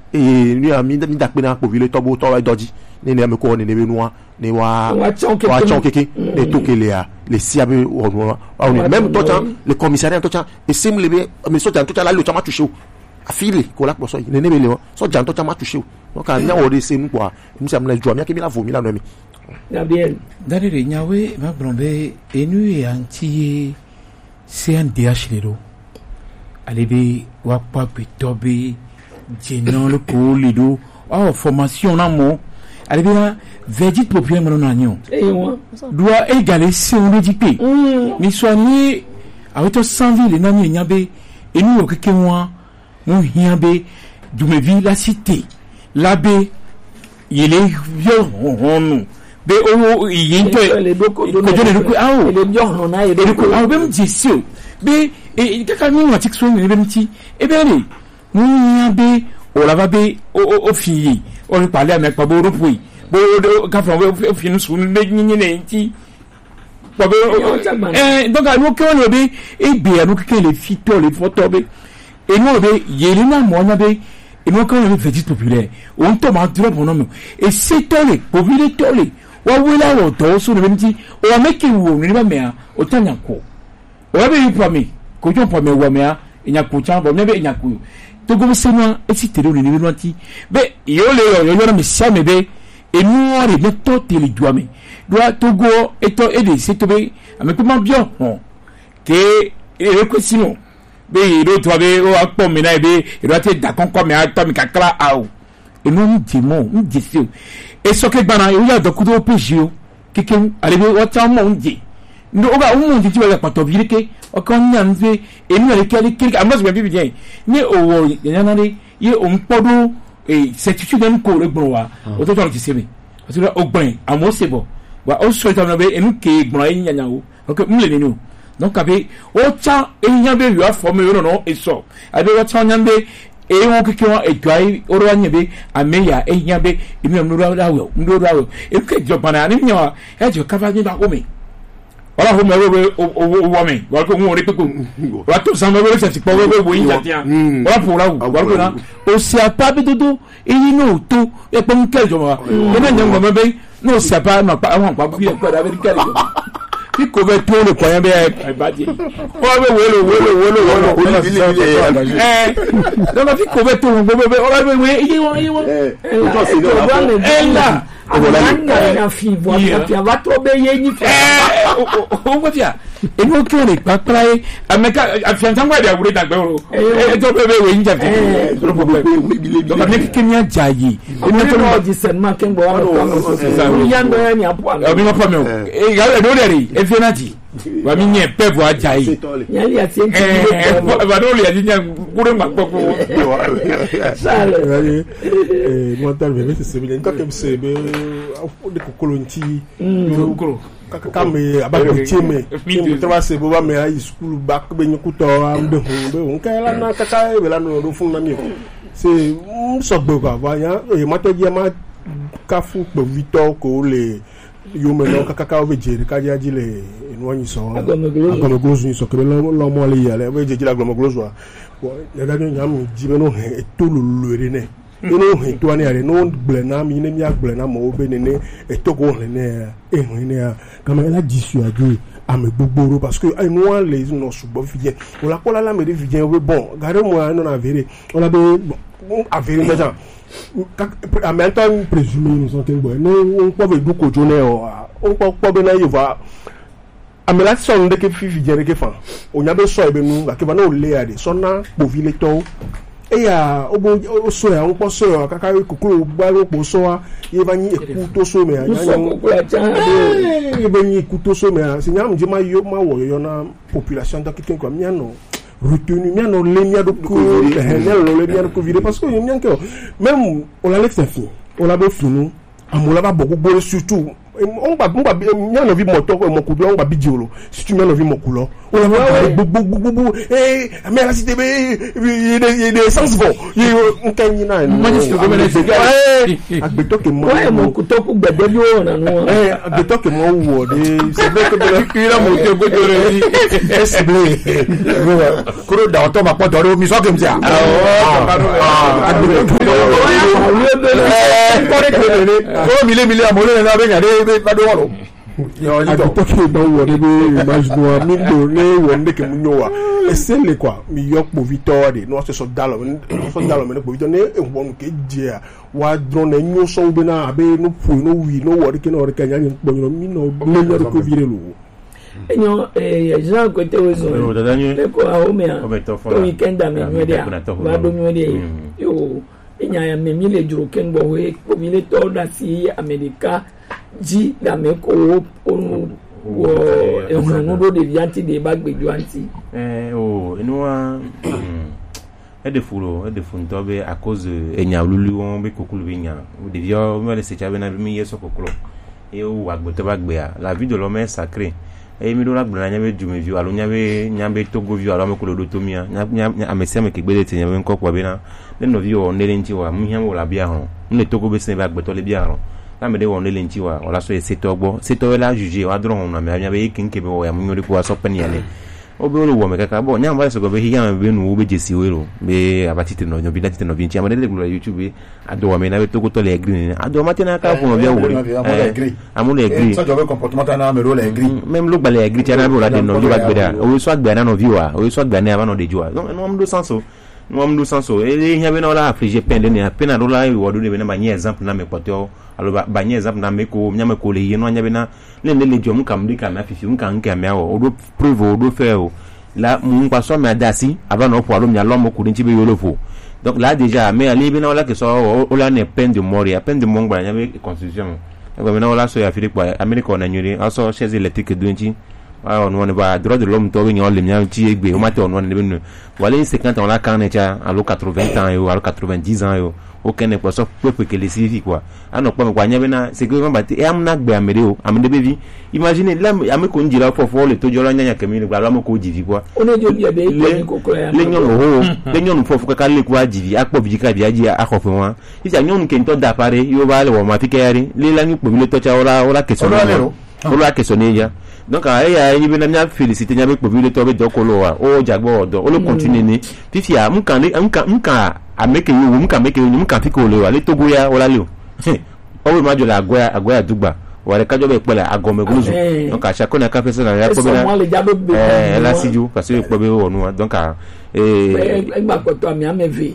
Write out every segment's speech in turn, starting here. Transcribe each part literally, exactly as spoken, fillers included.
et lui a mis mis d'appeler pour vivre tobo tobo doji ni ne me ko ni ne noa ni wa wa chonkeke et tout que les les siabe on même toi le commissariat toi et sim le mais so tout là le chama touché afile ko la so ne ne le so jan to chama touché donc a nya o de sim quoi mi sam la joa mi ke mi la vomi la no mi Gabriel Dadere nyawe ma blombe enu e anti C N D H lero alebe wa pa pitobe jenon le ko lido oh formation na mo alebe na veggie populaire mo na nyon eh moi doit égaler si on le dit pe ni soigner avec to cent ville na ni nyabe enu o keke moi mon hiabe du me vie la cité l'abbé il est vieux on be o yinto les boko ko jole ko awo les bion na e e ko awo be mjisio be e kaka ni wati so ni be mti e be ni ni be o la va be o o fi o le parler avec pa bo ro pui bo ka fa o fi nu su ni ni ni nti pa be eh donc a no ko le be e be anu ke le fito le photo be e no be yelina mo na be et moi quand on fait dit populaire on tombe en drop mon nom et c'est tolé populaire tolé wa wela wo to so le mti o make wo ni ba mea o tanya ko o ba bi promi ko jo promi wo mea nya ko cha bo nebe nya ko to go se no e si tere ni ni wanti be yo le yo yo na me sia me be e nu ore ne to tele duame doa to go e to e de se to be ame ko ma bien ke e ko sino be iro to be o apo mi na be iro ate da konko mi ato mi kakra awo enu ni dimo ni jesio e so ke gbana o ya dokudo pejio keke alebe o ta mo nje ndo o ga o mo nje ti wa pato bi ke o kan nya nze enu ale ke ke amos be bi bien ni o wo yan na re ye o npodo e certitude en ko le gbon wa o to to ti se mi o ti o gbon amo se bo wa o so ta na be enu ke gbon yin nya nya o ok mle ni no donc avec autant et nyambe yo formé yo no eso avec autant nyambe e won keke e twai oro nyambe ameya e nyambe e mi no rawo ndo rawo e ke jobana ni nyawa e jo kafa ni ba ko mi wala ho me we o wo mi wa ko won re pe ko wa to san we se ti po we wo yin jatia wala po rawo wa ko na o si apa bi dodo e ni no to e po nke jo ma e na nyambe me be no si apa ma pa won pa bi e pa da be ke qui couvre tout le coin bien bâti oh oui oui oui oui oui oui eh donc qui couvre tout oui oui oui il est il là anga na fi bo ta va to be ye ni eh o ko tia e mo ko le pa pra e ameka afianta ngwa dia wure dagbe ro e to be we nja ti ro bo be donc ne kenya jayi e mo to di sen ma ken bo wa no ya ndo ya ni apo o mi no pa me o e ga le do le e fi na ti wa mi nye pe bo ajayi ya li ati en eh ba do le ya nya kure ma ko ko sale eh mo tal be se se bien ka kem se be de kokolonti kokolo kame abago cheme cheme twa se bo ba me high school back be nyukuto am de ho be on ka la na kaka e la no do fun na mi se so gbo ka va ya e ma to je ma ka fu pe vito ko le yo me no kaka ka o vejere ka ja ji le no nyi so agono glozu ni so ke lo lo mo le ya le we je ji la agono glozu a le da ni nyam ji be no he to lo lo re ne ino he to ani are no gblena mi ne mi agblena mo be ne ne e to ko le ne e ho ne a kama la dissuader à me bogboro parce que ai moi les no subo fidien on la kola la me de fidien we bon gare moi non avéré on a be bon avéré déjà en même temps présumé nous sont boy no on peut be ko jone o on peut pas be na yiva amela son de ke fidien ke fa o nya be so e be nu ga ke ba na o le ade so na po vile to e ya obo so ya npo so ya kaka kokoro gba ropo so wa ye ba yin eku to so me anya ye ba yin eku to so me se nyam je ma yo ma wo yo na population da kitin ko miano retenu miano le miado ko eh le le miado ko vide parce que yo mian ko même on la laisse fin on la be finu amola ba bogo surtout on va on va bien envie moto ko mo kudo on va bidiolo si tu m'as envie mon coulo on va bogo bogo eh mais la cité il est des sens bon on kan ni na moi je go mele eh agbeto ke mo ouais mon couteau pour bébé bio na no eh agbeto ke mo wo de c'est vrai que de la mo te go to re es blé kuro da auto ma po do mi so ke mja ah agbeto o mille mille amole na be ngade ba do woro yo ni to to do woro be imagine mi do ne wonde ke munyo wa esele kwa mi yokpo Victor no so dalo so dalo me ko Victor ne e won ke dia wa drone nyo so be na abe no pu no wi no wori ke no re kanya ni po mi no le no ko vire lu enyo eh Jean côté ozo le ko a o me to weekend a me media ba do media yo enya ya me mi le juro ken bo we ko mi le to da si America ji da me ko o wo e ho do de vianti de ba gbeju anti eh o enu wa e de fulo e de funto be à cause enya lulu won be kokulu be nya de vio me le se chabe na mi yeso kokulu e o wa gbe to ba gbe a la vie de l'homme est sacrée e mi do la gbe na nya be ju me vio alo nya be nya be togo vio alo me ko do to mia nya amese me ke gbe de te nya be nko kwa be na le no vio ne le nti wa mu hia wo la bia ho ne togo be se ba gbe to le bia ho na me de won le nti wa wala so e se to gbo se to la juger wa dron na me nya be kin ke be wo ya mu nyori ko wa so pe ni ale obe ole wo me kaka bo nya mbale so go be hiya me be nu be jesi wero be abatite no nyo bi natite no bi nchi amade le glo YouTube ado wa me na be to ko to le agree ni ado ma tena ka fun bia wori amule agree so jobe comportement na me ro le agree même lo gbale agree tia na be la de no yo ba gbeda o so agba na no viewer o so agba na ba no de joa no no mdo senso no mdo senso e hiya be na la afflige pen de ni pen na ro la wo do de be na ba nye exemple na me poto alo ba nye exemple na me ko nya me ko le yino nya be na le le le jom kam di kam afifi un kan nke amia o do prove o do faire o la mun pa so me adasi aba no po alo mi alo mo ku nti be yolo fo donc là déjà mais ali be na wala ke so o la ne peine de mort ya peine de mort ba nya be constitution ko me na wala so ya Philippe America na nyuri aso chaise électrique do nti ah on wona ba droit de l'homme to be nyol le nya ti egbe o mate on wona be no wala cinquante ans la kan ne cha alo quatre-vingts ans yo alo quatre-vingt-dix ans yo aucun n'est pas sauf peuple que les civiques quoi ano kwa kwa nyabena c'est que mbati e amna gbe amede o amede bevi imaginez là ameko njira fo fo le to jola nyanya kemi gba la moko jivi quoi one jo bi be le kokko ya le nyon ho le nyon fo fo ka le kwa jivi akpo bi ka bi aji akofo won isi nyon ke nto da pare yo ba le wo ma fikeri le la nyu po bi le to cha ora ora keso no ora keso ne ya donc ay ay bi na nya féliciter nya be po bi le to be dokolo wa o jagbo odo o le continue ni fifi a mu kan nka nka ameke yo mu kan meke yo mu kan fiko le wa le togo ya ola le o o ma jo la agoya agoya dugba wa le kajo be pele agome guluzu donc a chaque na ka fese na ya ko be na eh la siju parce que ko be wonu donc eh egba ko to ami amevi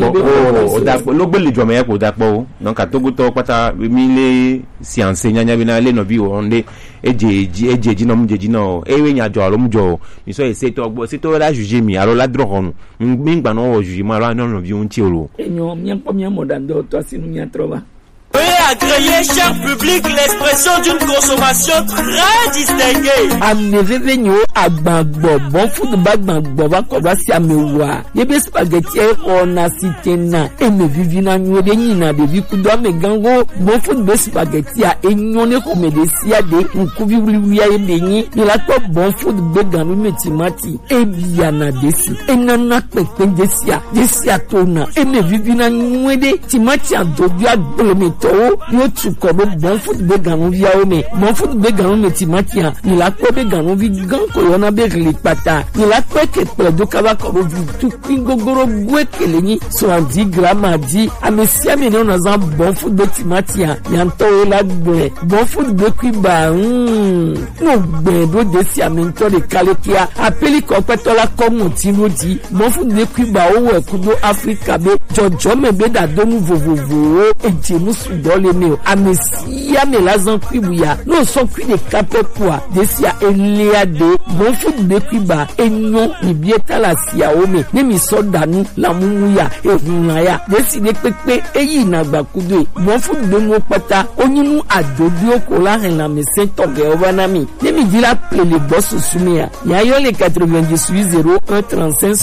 o da lo gbe le jo me ko da po donc a togo to pata mi le science nya nya bi na le no bi o nde ejeji ejeji no mjeji no ewe nya jo alo mjo mi so e se to gbo se to la juger mi alo la dro honu mi ngba no juger ma alo no bi un ti olo enyo mi npo mi mo dan do to sinu nya trova. Veuillez agréer, cher public, l'expression d'une consommation très distinguée. Ameveve nyo agbagbo bon food bagbagbo ba ko ba si amewa. Yebe spaghetti e ona sitena. Eme vivi na nyo de nyina de vi kudo amegango bon food be spaghetti a enyo ne ko me de sia de nkuvi wuli ya de nyi. Ni la to bon food be ganu metimati. E bia na desi. Enana pepe desia. Desia tona. Eme vivi na nyo de timati adobi agbele to yo tu ko bo bon foot be ganu via o me bon foot be ganu me timati a ni la ko be ganu vi gan ko yona be ri pata ni la ko ke pe do ka ba ko vi tu pingogoro gwe kele ni so andi grama di amesia me no na za bon foot be timati a yan to la gbe bon foot be ku ba mm no gbe do de si amento de kalekia apeli ko pe to la ko mo ti no di bon foot be ku ba o we ku do Africa be jojo me be da do mu vovovo eje mu dole me amesia me lazan kwibuya no so kwi de kapepua desia elia de bon food de kwiba enyo ni bieta la sia o me ne mi so danu la mumuya ehunna ya desi de pepe eyi na gbakudo bon food de mo pata onyinu adodi okola hen la me se toge obanami ne mi dira plele boss sumia ya yo le quatre-vingt-dix-huit zéro un trente-cinq